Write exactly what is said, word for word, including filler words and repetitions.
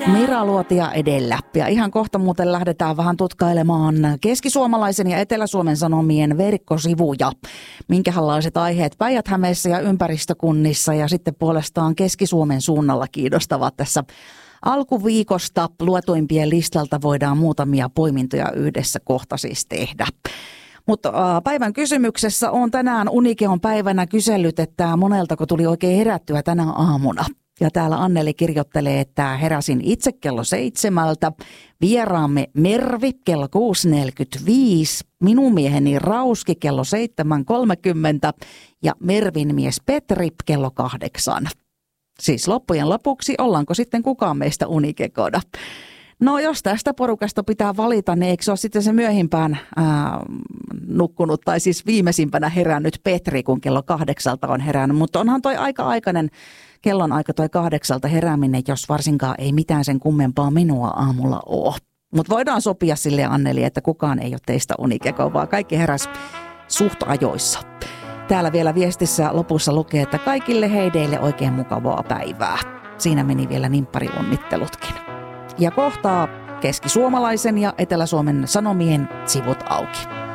Mira Luotia edellä. Ja ihan kohta muuten lähdetään vähän tutkailemaan Keski-Suomalaisen ja Etelä-Suomen Sanomien verkkosivuja. Minkälaiset aiheet Päijät-Hämeessä ja ympäristökunnissa ja sitten puolestaan Keski-Suomen suunnalla kiinnostavat tässä alkuviikosta. Luetuimpien listalta voidaan muutamia poimintoja yhdessä kohta siis tehdä. Mutta päivän kysymyksessä on tänään Unikeon päivänä kysellyt, että moneltako tuli oikein herättyä tänä aamuna. Ja täällä Anneli kirjoittelee, että heräsin itse kello seitsemältä, vieraamme Mervi kello kuusi neljäkymmentäviisi, minun mieheni Rauski kello seitsemän kolmekymmentä ja Mervin mies Petri kello kahdeksan. Siis loppujen lopuksi ollaanko sitten kukaan meistä unikekona? No jos tästä porukasta pitää valita, niin eikö se ole sitten se myöhimpään ää, nukkunut tai siis viimeisimpänä herännyt Petri, kun kello kahdeksalta on herännyt. Mutta onhan toi aika-aikainen kellon aika toi kahdeksalta herääminen, jos varsinkaan ei mitään sen kummempaa minua aamulla ole. Mutta voidaan sopia sille Anneli, että kukaan ei ole teistä unikeko, vaan kaikki heräs suht ajoissa. Täällä vielä viestissä lopussa lukee, että kaikille heideille oikein mukavaa päivää. Siinä meni vielä nimpparionnittelutkin. Ja kohtaa Keski-Suomalaisen ja Etelä-Suomen Sanomien sivut auki.